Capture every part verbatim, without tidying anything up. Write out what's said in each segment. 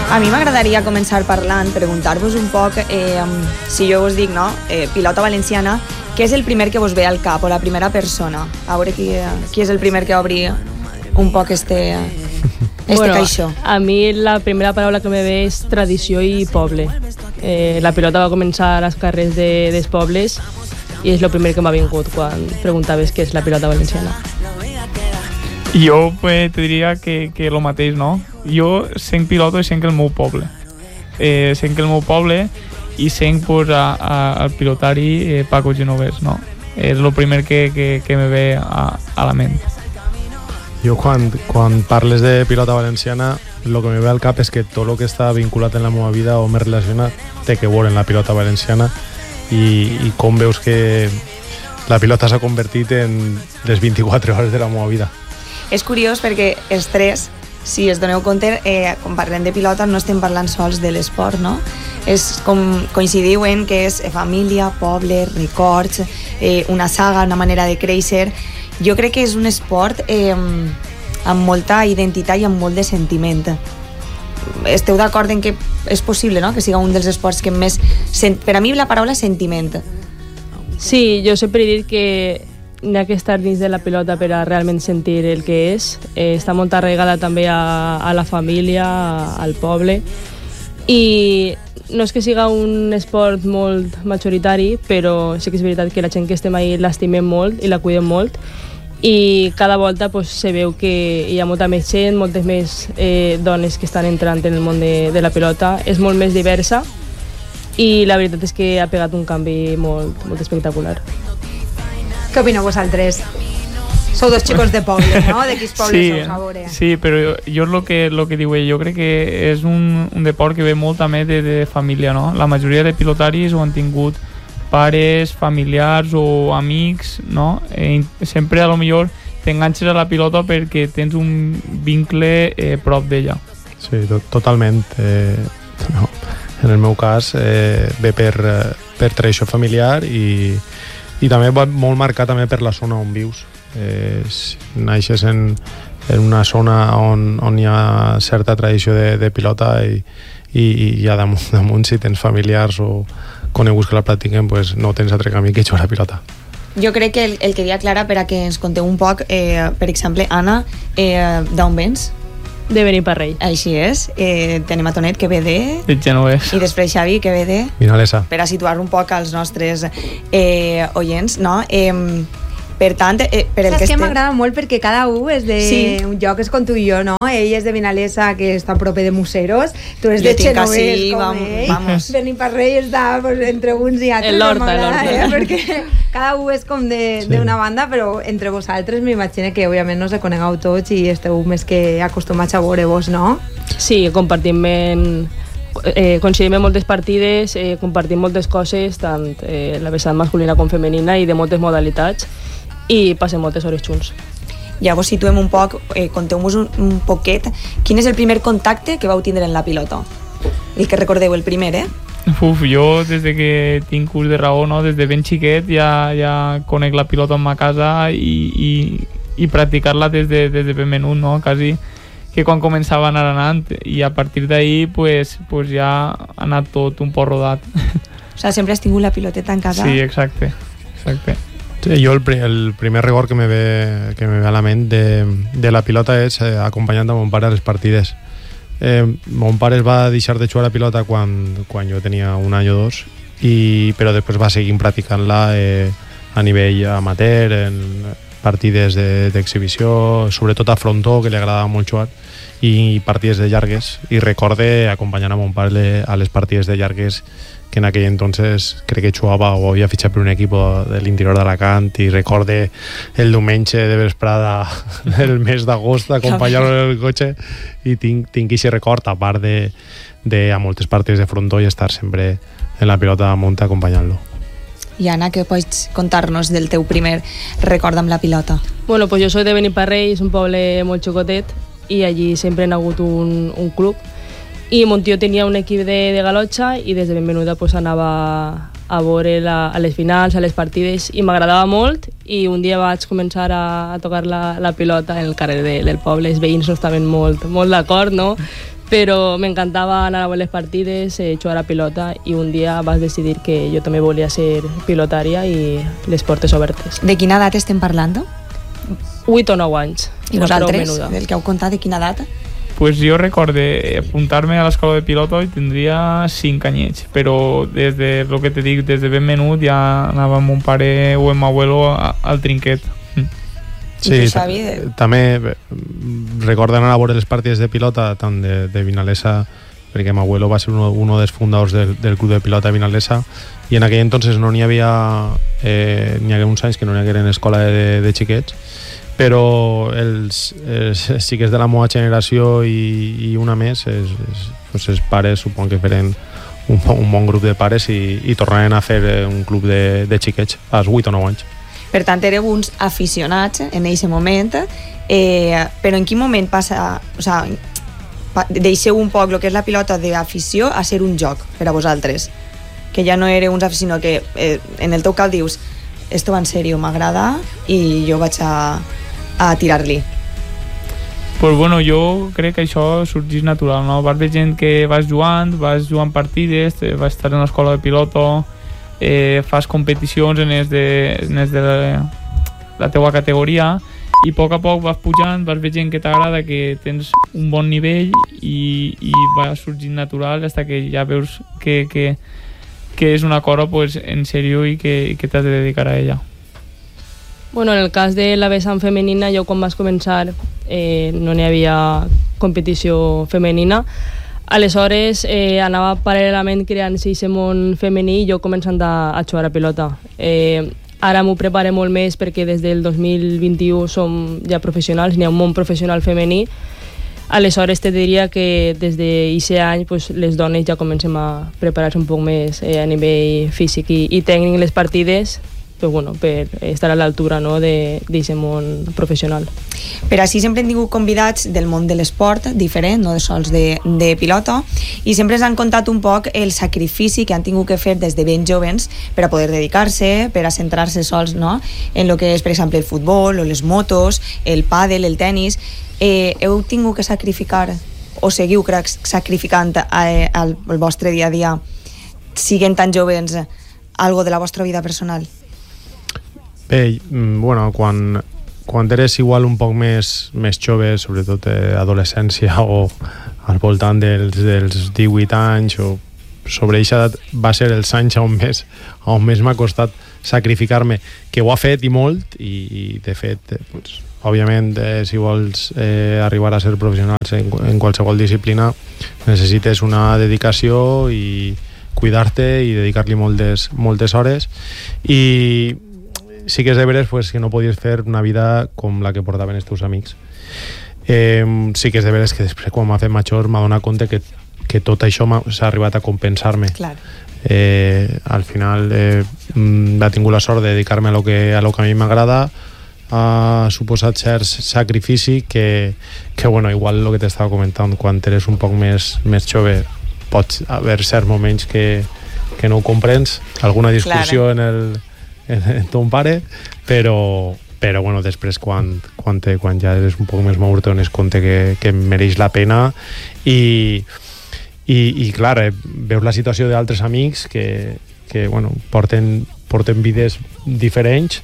A mi m'agradaria començar parlant, preguntar-vos un poc, eh, si jo us dic, no?, eh, pilota valenciana, què és el primer que vos ve al cap, o la primera persona? A veure qui, qui és el primer que obri un poc este, este bueno, caixó. A mi la primera paraula que me ve és tradició i poble. Eh, la pilota va començar als carrers de, dels pobles i és el primer que m'ha vingut quan preguntaves què és la pilota valenciana. Jo pues, te diria que, que lo mateix, no? Jo senc pilota i senc el meu poble. Eh, senc el meu poble i senc pues, a, a, al pilotari eh, Paco Genovés, no? És el primer que, que, que me ve a, a la ment. Jo quan, quan parles de pilota valenciana el que me ve al cap és que tot el que està vinculat en la meva vida o més relacionat té que veure en la pilota valenciana i, i com veus que la pilota s'ha convertit en les vint-i-quatre hores de la meva vida. És curiós perquè els tres, si es doneu compte, eh, quan parlem de pilota no estem parlant sols de l'esport, no? És com coincidiu en que és família, poble, records, eh, una saga, una manera de créixer. Jo crec que és un esport eh, amb molta identitat i amb molt de sentiment. Esteu d'acord en que és possible, no?, que siga un dels esports que més... Sent... Per a mi la paraula és sentiment. Sí, jo sempre he dit que n'hi ha que estar dins de la pilota per a realment sentir el que és. Eh, està molt arraigada també a, a la família, a, al poble. I no és que siga un esport molt majoritari, però sí que és veritat que la gent que estem ahí l'estimem molt i la cuidem molt. I cada volta pues, se veu que hi ha molta més gent, moltes més eh, dones que estan entrant en el món de, de la pilota. És molt més diversa i la veritat és que ha pegat un canvi molt, molt espectacular. Què opineu vosaltres? Sou dos xicos de poble, no? De quins pobles sí, sou, a veure. Sí, però jo és el que, lo que diu ell, jo crec que és un, un deport que ve molt també de, de família, no? La majoria de pilotaris ho han tingut pares, familiars o amics, no? Eh, sempre a lo millor t'enganxes a la pilota perquè tens un vincle eh, prop d'ella. Sí, to totalment. Eh, no. En el meu cas eh, ve per, per tradició familiar i, i també va molt marcat també per la zona on vius. Eh, si naixes en, en una zona on, on hi ha certa tradició de, de pilota i, i, i ja damunt, damunt si tens familiars o coneguts que la practiquen, pues no tens altre camí que jugar a pilota. Jo crec que el, el que dia clara per a que ens conteu un poc, eh, per exemple, Anna, eh, d'on vens? De Beniparrell. Així és. Eh, tenim a Tonet, que ve de... De Genovés. I després Xavi, que ve de... Vinalesa. Per a situar un poc als nostres eh, oients, no? Eh, per tant, eh, per el Saps que que estem... m'agrada molt perquè cada un és de sí. un lloc, és com tu i jo, no? Ell és de Vinalesa, que està a prop de Museros, tu és Jo de tinc Genovés, així, com vam- ell. vamos. Beniparrell està pues, entre uns i altres. El Horta, m'agrada, el Horta. Eh? Perquè cada un és com Sí. d'una banda, però entre vosaltres m'imagino que òbviament no se conegueu tots i esteu més que acostumats a veure-vos, no? Sí, compartim en, eh, coincidim en moltes partides, eh, compartim moltes coses, tant eh, la vessant masculina com femenina i de moltes modalitats, i passem moltes hores junts. Llavors situem un poc, eh, conteu-nos un, un poquet, quin és el primer contacte que vau tindre en la pilota? El que recordeu, el primer, eh? Uf, jo des de que tinc curs de raó, no? Des de ben xiquet ja, ja conec la pilota en ma casa i, i, i practicar-la des de, des de ben menut, no? Quasi que quan començava a anar anant i a partir d'ahir pues, pues ja ha anat tot un poc rodat. O sigui, sempre has tingut la piloteta en casa? Sí, exacte, exacte. Sí, jo el, pri el primer rigor que me ve, que me ve a la ment de, de la pilota és eh, acompanyant a mon pare a les partides. Eh, mon pare es va deixar de jugar a pilota quan, quan jo tenia un any o dos, i, però després va seguir practicant-la eh, a nivell amateur, en partides d'exhibició, de, sobretot a frontó, que li agradava molt jugar, i partides de llargues, i recorde acompanyant a mon pare a les partides de llargues, que en aquell entonces crec que jugava o havia fitxat per un equip de l'interior d'Alacant, i recorde el diumenge de vesprada del mes d'agost acompanyar-lo en el cotxe, i tinc, tinc aquest record, a part de, de a moltes partides de frontó i estar sempre en la pilota amunt acompanyant-lo. I Anna, què pots contar-nos del teu primer record amb la pilota? Bueno, pues jo soy de Beniparrell, és un poble molt xocotet, i allí sempre ha hagut un, un club, i mon tio tenia un equip de, de galotxa i des de ben menuda pues, anava a veure la, a les finals, a les partides, i m'agradava molt, i un dia vaig començar a, a tocar la, la pilota en el carrer de, del poble. Els veïns no estaven molt, molt d'acord, no? però m'encantava anar a veure les partides, eh, jugar a pilota, i un dia vas decidir que jo també volia ser pilotària i les portes obertes. De quina edat estem parlant? Vuit o nou anys. I vosaltres, del que heu contat, de quina edat? Pues jo recorde apuntar-me a l'escola de pilota i tindria cinc anyets, però des de, lo que te dic, des de ben menut ja anava amb mon pare o amb abuelo al trinquet. Sí, també recordo anar a veure les partides de pilota tant de, de Vinalesa, perquè mi abuelo va ser uno, uno dels fundadors del, del club de pilota de Vinalesa, i en aquell entonces no n'hi havia eh, n'hi havia uns anys que no n'hi havia en escola de, de xiquets, però els, els xiquets de la meva generació i, i una més els, els, doncs els pares supon que feren un, un bon grup de pares i, i tornaren a fer un club de, de xiquets als vuit o nou anys. Per tant, éreu uns aficionats en aquest moment, eh, però en quin moment passa... O sigui, deixeu un poc el que és la pilota d'afició a ser un joc per a vosaltres? Que ja no éreu uns aficionats, que eh, en el teu cap dius esto va en sèrio, m'agrada i jo vaig a, a tirar-li. Pues bueno, jo crec que això sorgeix natural, no? Vas veure gent que vas jugant, vas jugant partides, vas estar en l'escola de pilota, eh, fas competicions en els de, en els de la, la teua categoria i a poc a poc vas pujant, vas veient que t'agrada, que tens un bon nivell i, i va sorgint natural fins que ja veus que, que, que és una cosa pues, en sèrio i que, que t'has de dedicar a ella. Bueno, en el cas de la vessant femenina, jo quan vas començar eh, no n'hi havia competició femenina. Aleshores eh, anava paral·lelament creant-se aquest món femení i jo començant a, a jugar a pilota. Eh, ara m'ho prepare molt més perquè des del dos mil vint-i-u som ja professionals, n'hi ha un món professional femení. Aleshores te diria que des d'aquest any pues, les dones ja comencem a preparar-se un poc més eh, a nivell físic i, i tècnic les partides, però, bueno, per estar a l'altura, no, d'aquest món professional. Per així sempre hem tingut convidats del món de l'esport diferent, no sols de, de pilota, i sempre ens han contat un poc el sacrifici que han tingut que fer des de ben jovens per a poder dedicar-se, per a centrar-se sols, no, en el que és, per exemple, el futbol o les motos, el pàdel, el tennis. Eh, heu tingut que sacrificar o seguiu crec, sacrificant eh, el, el vostre dia a dia, siguent tan jovens, algo de la vostra vida personal? Bé, bueno, quan, quan eres igual un poc més, més jove, sobretot eh, adolescència o al voltant dels, dels divuit anys o sobre aquesta edat, va ser els anys on més, on més m'ha costat sacrificar-me, que ho ha fet i molt i, i de fet, eh, pues, òbviament eh, si vols eh, arribar a ser professionals en, en qualsevol disciplina necessites una dedicació i cuidar-te i dedicar-li moltes, moltes hores i sí que és de veres pues, que no podies fer una vida com la que portaven els teus amics. Eh, sí que és de veres que després quan m'ha fet major m'ha donat compte que, que tot això s'ha arribat a compensar-me. Clar. Eh, al final eh, ha tingut la sort de dedicar-me a lo que, a lo que a mi m'agrada, ha suposat cert sacrifici que, que bueno, igual el que t'estava comentant, quan eres un poc més, més jove pots haver certs moments que, que no ho comprens, alguna discussió en el en ton pare, però però bueno, després quan, quan, te, quan ja eres un poc més madur te dones compte que, que mereix la pena i, i, i clar, eh, veus la situació d'altres amics que, que bueno, porten, porten vides diferents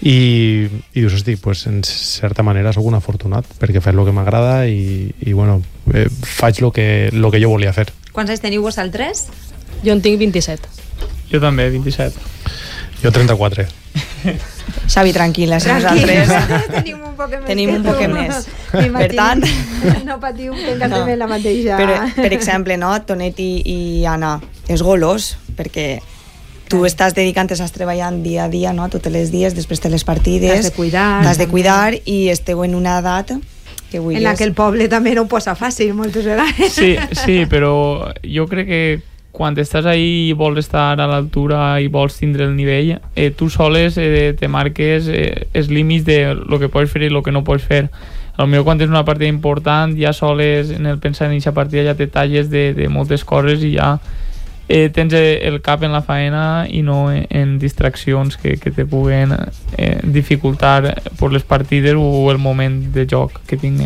i, i dius, hosti, pues, en certa manera soc un afortunat perquè faig el que m'agrada i, i bueno, eh, faig el que, lo que jo volia fer. Quants anys teniu vosaltres? Jo en tinc vint-i-set. Jo també, vint-i-set. Jo trenta-quatre. Xavi, tranquil·la, si nosaltres tenim un poc més. Tenim un poc més. Per tant, no patiu que encara no. També la mateixa. Per, per exemple, no, Tonet i, i Anna, és golós, perquè tu estàs dedicant, estàs treballant dia a dia, no, tots els dies, després de les partides. T'has de cuidar. T'has de cuidar i esteu en una edat que avui en la que el poble també no ho posa fàcil moltes vegades. Sí, sí, però jo crec que quan estàs ahí i vols estar a l'altura i vols tindre el nivell, eh, tu soles eh, te marques eh, els límits de lo que pots fer i lo que no pots fer. A lo millor quan tens una partida important ja soles en el pensar en aquesta partida ja te talles de, de moltes coses i ja eh, tens el cap en la faena i no en, en distraccions que, que te puguen eh, dificultar per les partides o el moment de joc que tingues.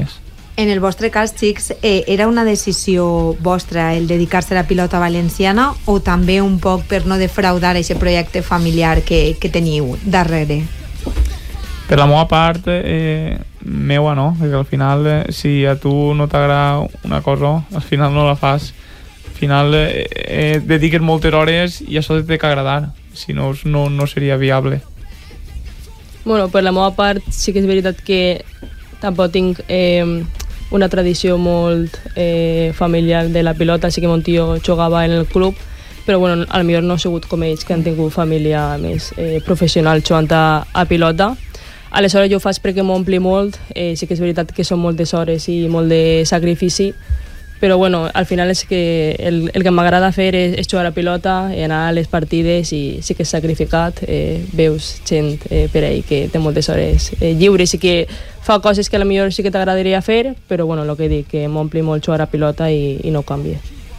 En el vostre cas, xics, eh, era una decisió vostra el dedicar-se a la pilota valenciana o també un poc per no defraudar aquest projecte familiar que, que teniu darrere? Per la meva part, eh, meua no, perquè al final, eh, si a tu no t'agrada una cosa, al final no la fas. Al final eh, eh, dediques moltes hores i això té que agradar, si no, no, no seria viable. Bueno, per la meva part sí que és veritat que tampoc tinc eh, una tradició molt eh, familiar de la pilota, sí que mon tio jugava en el club, però bueno, al millor no he sigut com ells, que han tingut família més eh, professional jugant a, a pilota. Aleshores jo ho faig perquè m'ompli molt, eh, sí que és veritat que són moltes hores i molt de sacrifici, però bueno, al final és que el, el que m'agrada fer és, és jugar a pilota, anar a les partides i sí que és sacrificat, eh, veus gent eh, per ahí que té moltes hores eh, lliures i que fa coses que a la millor sí que t'agradaria fer, però bueno, el que dic, que m'ompli molt jugar a pilota i, i no canvia.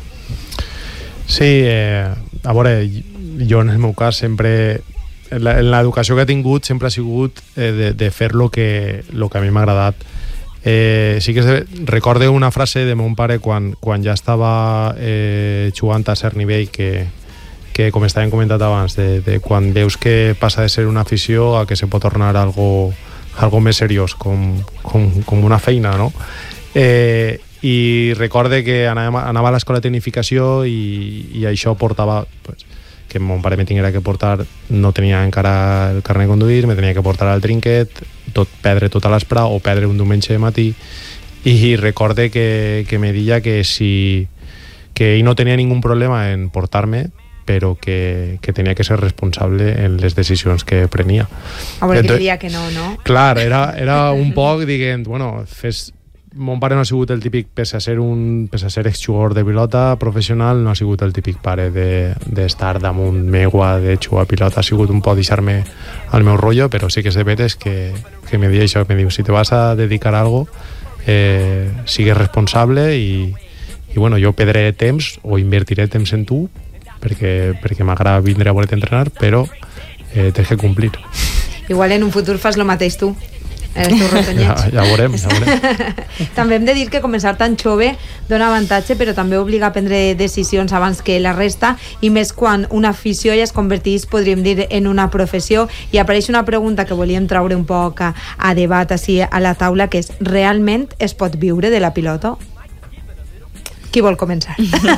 Sí, eh, a veure, jo en el meu cas sempre, en l'educació que he tingut sempre ha sigut eh, de, de fer lo que, lo que a mi m'ha agradat. Eh, sí que recorde una frase de mon pare quan, quan ja estava eh, jugant a cert nivell que, que com estàvem comentat abans de, de quan veus que passa de ser una afició a que se pot tornar algo, algo més seriós com, com, com una feina, no? Eh, i recorde que anava, anava a l'escola de tecnificació i, i això portava pues, que mon pare me tinguera que portar, no tenia encara el carnet de conduir, me tenia que portar al trinquet, tot, perdre tota l'espra o perdre un diumenge de matí, i recorde que, que me deia que si que ell no tenia ningú problema en portar-me, però que, que tenia que ser responsable en les decisions que prenia. A veure, que diria que no, no? Clar, era, era un poc dient, bueno, fes... Mon pare no ha sigut el típic, pese a ser un pese a ser exjugador de pilota professional, no ha sigut el típic pare d'estar de, damunt meua de jugar a pilota, ha sigut un poc deixar-me al meu rotllo, però sí que és de veres que, que me diu això, me diu, si te vas a dedicar a algo, eh, sigues responsable i, i bueno, jo perdré temps o invertiré temps en tu perquè, perquè m'agrada vindre a voler entrenar, però eh, tens que complir. Igual en un futur fas lo mateix tu. Ja, ja ho veurem, ja ho veurem. També hem de dir que començar tan jove dona avantatge, però també obliga a prendre decisions abans que la resta, i més quan una afició ja es converteix, podríem dir, en una professió. I apareix una pregunta que volíem traure un poc a, a debat així a la taula, que és: realment es pot viure de la pilota? Qui vol començar?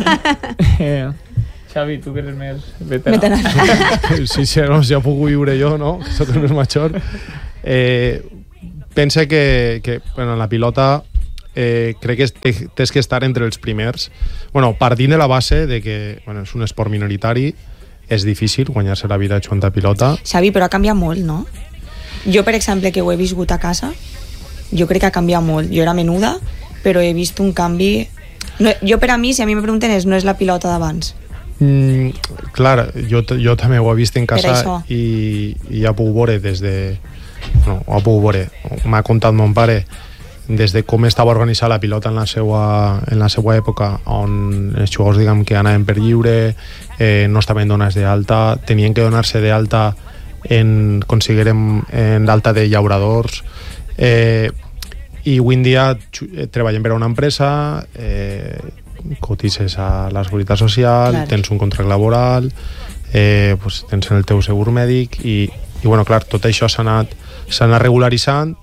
eh, Xavi, tu que eres més veterà. Sí, sí, no, ja puc viure jo, no? Soc el més major. Eh... Pensa que, que bueno, la pilota eh, crec que tens que estar entre els primers. Bueno, partint de la base de que bueno, és un esport minoritari, és difícil guanyar-se la vida jugant a pilota. Xavi, però ha canviat molt, no? Jo, per exemple, que ho he viscut a casa, jo crec que ha canviat molt. Jo era menuda, però he vist un canvi... No, jo, per a mi, si a mi me pregunten, és, no és la pilota d'abans. Mm, clar, jo, jo també ho he vist en casa i, i ja puc veure des de... No, ho puc veure, m'ha contat mon pare des de com estava organitzada la pilota en la seva, en la seva època, on els jugadors, diguem, que anaven per lliure, eh, no estaven donats d'alta, tenien que donar-se d'alta en, considerem, en l'alta de llauradors, eh, i avui en dia treballem per a una empresa, eh, cotitzes a la Seguretat Social, clar, tens un contracte laboral, eh, pues, tens el teu segur mèdic, i, i bueno, clar, tot això s'ha anat s'ha anat regularitzant.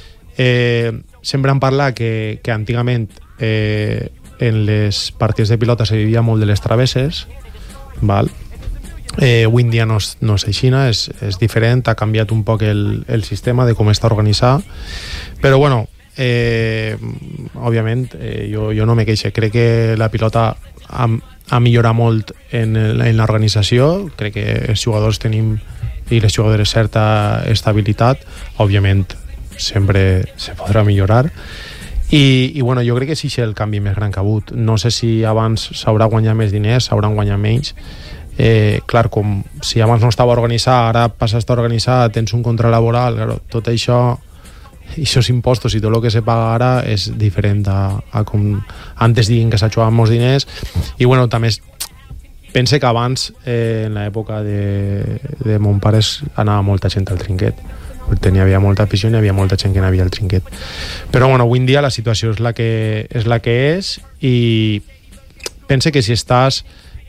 Eh, sempre han parlat que, que antigament eh, en les partides de pilota se vivia molt de les travesses, val? Eh, avui en dia no és, no és així, és, és diferent, ha canviat un poc el, el sistema de com està organitzat, però bueno, eh, òbviament eh, jo, jo no me queixo, crec que la pilota ha, ha millorat molt en, en l'organització, crec que els jugadors tenim i les jugadores certa estabilitat, òbviament sempre se podrà millorar, i, i bueno, jo crec que sí és el canvi més gran que ha hagut. No sé si abans s'haurà guanyat més diners, s'hauran guanyat menys, eh, clar, com si abans no estava organitzat, ara passa a estar organitzat, tens un contracte laboral, claro, tot això i aquests impostos i tot el que se paga ara és diferent a, a com antes diguin que s'ajugaven molts diners. I bueno, també és pense que abans, eh, en l'època de, de mon pare, anava molta gent al trinquet. Tenia, havia molta afició i hi havia molta gent que n'havia al trinquet. Però bueno, avui en dia la situació és la que és, la que és i pense que si estàs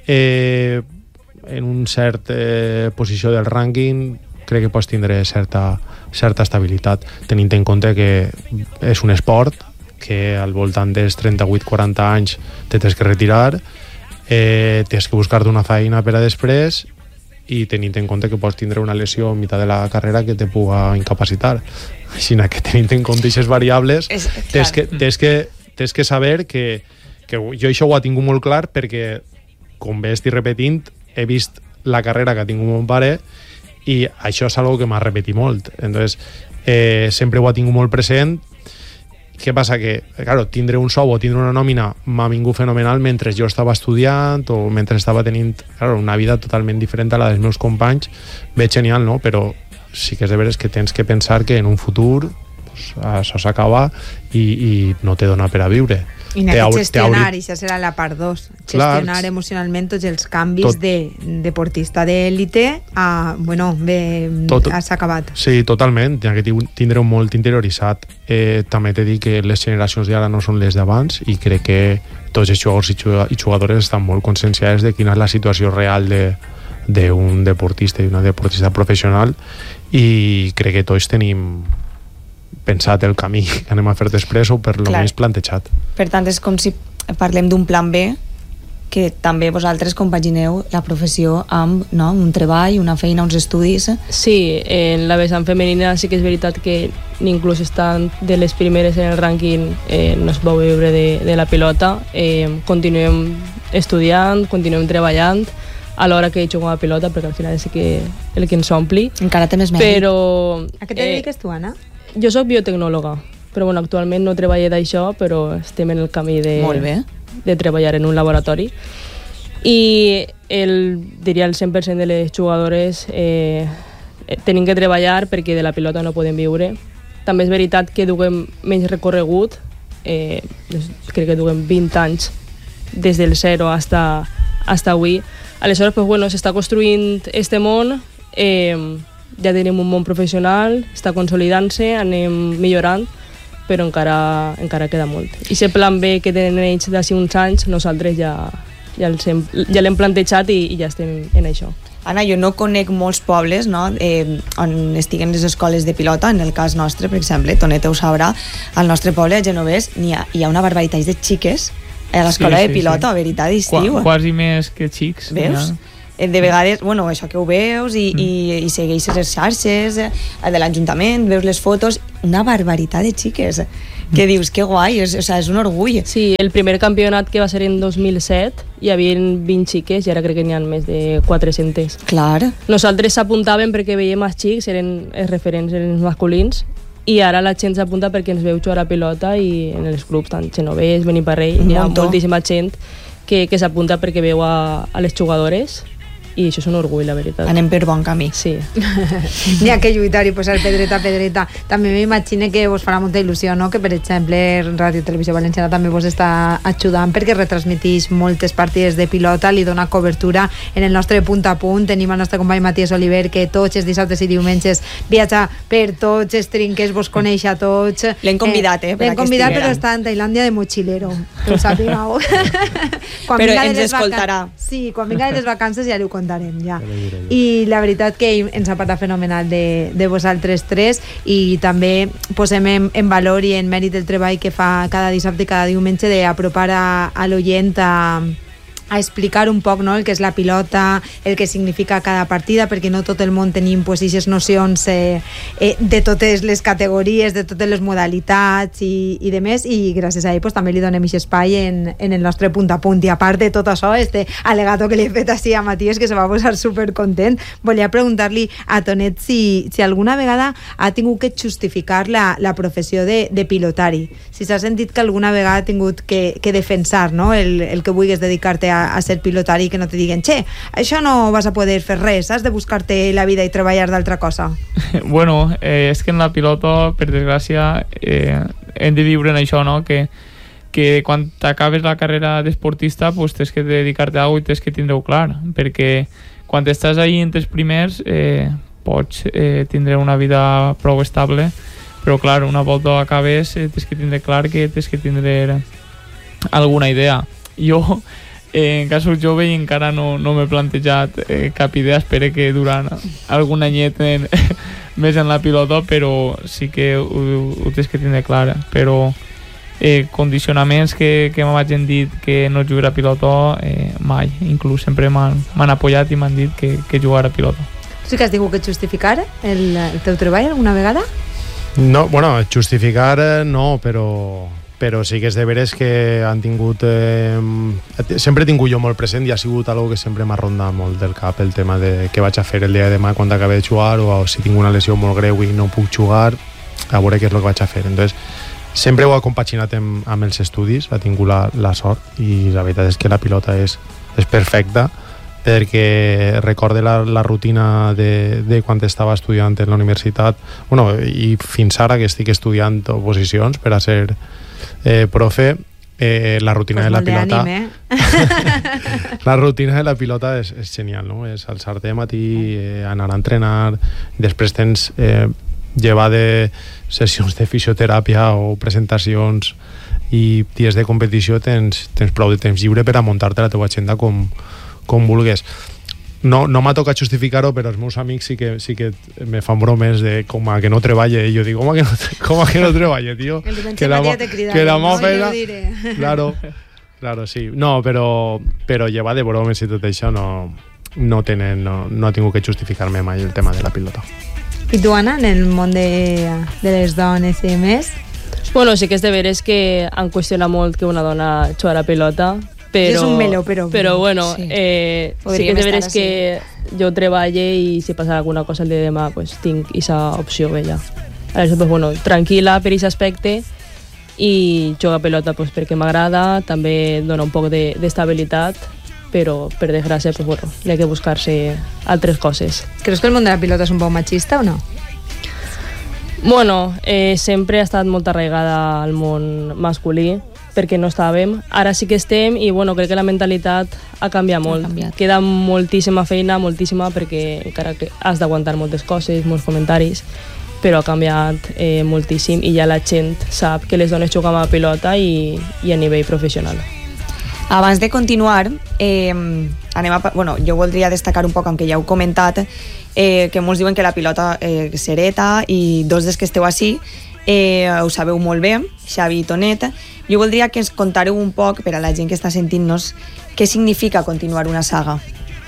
eh, en un cert eh, posició del rànquing, crec que pots tindre certa, certa estabilitat, tenint en compte que és un esport que al voltant dels trenta-vuit quaranta anys te tens que retirar, eh, tens que buscar-te una feina per a després i tenint en compte que pots tindre una lesió en mitjà de la carrera que te puga incapacitar. Així que tenint en compte aquestes variables, és, tens, que, tens, que, tens que saber que, que jo això ho he tingut molt clar perquè, com bé estic repetint, he vist la carrera que ha tingut mon pare i això és algo que m'ha repetit molt. Entonces, eh, sempre ho he tingut molt present. Què passa? Que, claro, tindre un sou o tindre una nòmina m'ha vingut fenomenal mentre jo estava estudiant o mentre estava tenint, claro, una vida totalment diferent a la dels meus companys. Veig genial, no? Però sí que és de veres que tens que pensar que en un futur pues, això s'acaba i, i no te dona per a viure. I n'hi ha que gestionar, i això serà la part dos, gestionar Clar, emocionalment tots els canvis tot, de deportista d'élite a, bueno, bé, tot, has acabat. Sí, totalment, n'hi ha que tindre un molt interioritzat. Eh, també t'he dit que les generacions d'ara no són les d'abans i crec que tots els jugadors i jugadores estan molt conscienciats de quina és la situació real de d'un deportista i una deportista professional i crec que tots tenim pensat el camí que anem a fer després o per lo més plantejat. Per tant, és com si parlem d'un plan B que també vosaltres compagineu la professió amb, no, un treball, una feina, uns estudis. Sí, en la vessant femenina sí que és veritat que inclús estant de les primeres en el rànquing eh, no es veu viure de, de la pilota. Eh, continuem estudiant, continuem treballant alhora que jugo a la pilota, perquè al final és que el que ens ompli. Encara té més mèrit. Però... A què te eh, dediques tu, Anna? Jo soc biotecnòloga, però bueno, actualment no treballo d'això, però estem en el camí de, de treballar en un laboratori. I el, diria el cent per cent de les jugadores eh, tenim que treballar perquè de la pilota no podem viure. També és veritat que duguem menys recorregut, eh, crec que duguem vint anys des del zero hasta, hasta avui. Aleshores, pues, bueno, s'està construint este món, eh, ja tenim un món professional, està consolidant-se, anem millorant, però encara, encara queda molt. I aquest plan B que tenen ells d'ací uns anys, nosaltres ja, ja, hem, ja l'hem plantejat i, i ja estem en això. Anna, jo no conec molts pobles, no?, eh, on estiguen les escoles de pilota. En el cas nostre, per exemple, Toneta ho sabrà, al nostre poble, a Genovés, hi ha, hi ha una barbaritat de xiques a l'escola sí, sí, de pilota, sí. A veritat, d'estiu. Qu quasi més que xics. Veus? Ja. De vegades, bueno, això que ho veus i, mm. i, i segueixes les xarxes de l'Ajuntament, veus les fotos, una barbaritat de xiques que mm. dius, que guai, és, o sea, és un orgull. Sí, el primer campionat que va ser en dos mil set hi havia vint xiques i ara crec que n'hi ha més de quatre-centes. Clar. Nosaltres s'apuntàvem perquè veiem els xics, eren els referents, eren els masculins, i ara la gent s'apunta perquè ens veu jugar a pilota i en els clubs, tant Genovés, Beniparrell, hi ha moltíssima gent que, que s'apunta perquè veu a, a les jugadores i això és un orgull, la veritat. Anem per bon camí. Sí. N'hi ha que lluitar i posar pedreta a pedreta. També m'imagino que vos farà molta il·lusió, no?, que per exemple Ràdio Televisió Valenciana també vos està ajudant perquè retransmitís moltes partides de pilota, li dona cobertura en el nostre punt a punt. Tenim el nostre company Matías Oliver que tots els dissabtes i diumenges viatja per tots els trinquers, vos coneix a tots. L'hem convidat, eh? L'hem convidat, però està en Tailàndia de mochilero, que ho sapigueu. Però ens escoltarà. Sí, quan vinga de les vacances ja li ho contarem. Ja. I la veritat que ens ha parlat fenomenal de, de vosaltres tres i també posem en, en valor i en mèrit el treball que fa cada dissabte i cada diumenge d'apropar a, a l'oient a, a explicar un poc, no?, el que és la pilota, el que significa cada partida, perquè no tot el món tenim pues, aquestes nocions eh, eh, de totes les categories, de totes les modalitats i, i de més, i gràcies a ell pues, també li donem aquest espai en, en el nostre punt a punt. I a part de tot això, este alegato que li he fet així a Matías, que se va posar supercontent, volia preguntar-li a Tonet si, si alguna vegada ha tingut que justificar la, la professió de, de pilotari, si s'ha sentit que alguna vegada ha tingut que, que defensar, no?, el, el que vulguis dedicar-te a a ser pilotari, que no te diguen, che, això no vas a poder fer res, has de buscar-te la vida i treballar d'altra cosa. Bueno, eh, és que en la pilota, per desgràcia, eh, hem de viure en això, no?, que, que quan t'acabes la carrera d'esportista pues, tens que dedicar-te a alguna cosa i tens que tindre-ho clar, perquè quan estàs ahí entre els primers eh, pots eh, tindre una vida prou estable, però clar, una volta acabes eh, tens que tindre clar que tens que tindre alguna idea. Jo eh, encara soc jove i encara no, no m'he plantejat eh, cap idea, espero que durant algun anyet en, més en la pilota, però sí que ho, ho tens que tindre clar, però Eh, condicionaments que, que m'hagin dit que no jugar a pilota eh, mai, inclús sempre m'han apoyat i m'han dit que, que jugar a pilota. Sí que has tingut que justificar el, el teu treball alguna vegada? No, bueno, justificar no, però, però sí que és de veres que han tingut eh, sempre he tingut jo molt present i ha sigut algo que sempre m'ha rondat molt del cap, el tema de què vaig a fer el dia de demà quan acabi de jugar, o si tinc una lesió molt greu i no puc jugar, a veure què és el que vaig a fer. Entonces sempre ho ha compaginat amb, amb els estudis, ha tingut la, la sort, i la veritat és que la pilota és, és perfecta, perquè recorde la, la rutina de, de quan estava estudiant en la universitat, bueno, i fins ara que estic estudiant oposicions per a ser eh, profe, eh, la rutina pues de la pilota ànim, eh? la rutina de la pilota és, és genial, no? És alçar-te de matí, eh, anar a entrenar, després tens eh, llevar de sessions de fisioteràpia o presentacions, i dies de competició tens, tens prou de temps lliure per a muntar-te la teva agenda com, com vulguis. No, no m'ha tocat justificar-ho, però els meus amics sí que, sí que me fan bromes de com a que no treballe, i jo dic, com a que no, com a que no treballe, tio? Que la, que la mà feina... Claro, claro, sí. No, però, però llevar de bromes i tot això no, no, tenen, no, no ha tingut que justificar-me mai el tema de la pilota. I tu, Anna, en el món de, de les dones i més? Bueno, sí que és de veres que han qüestionat molt que una dona juga a pilota, però... És un meló, però... Però, bueno, sí, eh, sí que és de veres que jo treballe i si passa alguna cosa el dia de demà, pues, tinc aquesta opció bella. Aleshores, pues, bueno, tranquil·la per aquest aspecte, i jugar a pilota pues, perquè m'agrada, també dona un poc d'estabilitat, però per desgràcia pues, bueno, hi ha que buscar-se altres coses. Creus que el món de la pilota és un poc machista o no? Bueno, eh, sempre ha estat molt arraigada al món masculí, perquè no estàvem. Ara sí que estem i bueno, crec que la mentalitat ha canviat molt. Ha canviat. Queda moltíssima feina, moltíssima, perquè encara que has d'aguantar moltes coses, molts comentaris, però ha canviat eh, moltíssim, i ja la gent sap que les dones juguen a pilota i, i a nivell professional. Abans de continuar, eh, anem a, bueno, jo voldria destacar un poc, aunque ja heu comentat, eh, que molts diuen que la pilota eh, s'hereta, i dos dels que esteu així eh, ho sabeu molt bé, Xavi i Tonet. Jo voldria que ens contareu un poc, per a la gent que està sentint-nos, què significa continuar una saga.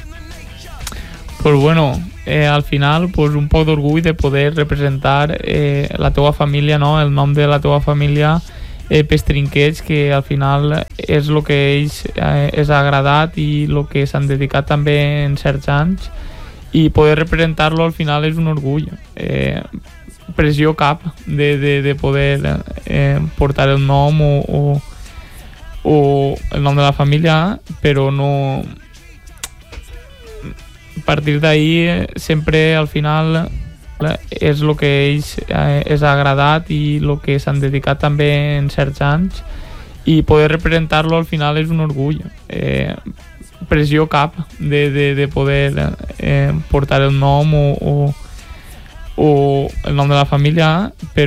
Pues bueno, eh, al final pues un poc d'orgull de poder representar eh, la teua família, no? El nom de la teua família, eh, pels trinquets, que al final és el que ells eh, és agradat i el que s'han dedicat també en certs anys, i poder representar-lo al final és un orgull. Eh, pressió cap de, de, de poder eh, portar el nom o, o, o el nom de la família, però no... A partir d'ahí sempre al final és el que ells eh, és agradat i el que s'han dedicat també en certs anys, i poder representar-lo al final és un orgull. Eh, pressió cap de, de, de poder eh, portar el nom o, o, o el nom de la família, però